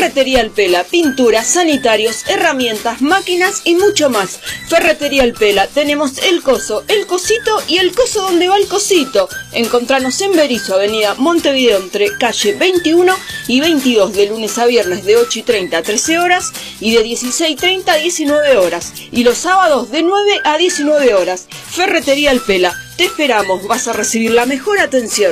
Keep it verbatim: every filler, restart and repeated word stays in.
Ferretería Alpela, pinturas, sanitarios, herramientas, máquinas y mucho más. Ferretería Alpela, tenemos el coso, el cosito y el coso donde va el cosito. Encontranos en Berisso, avenida Montevideo, entre calle veintiuno y veintidós, de lunes a viernes de ocho y treinta a trece horas y de dieciséis y treinta a diecinueve horas. Y los sábados de nueve a diecinueve horas. Ferretería Alpela, te esperamos, vas a recibir la mejor atención.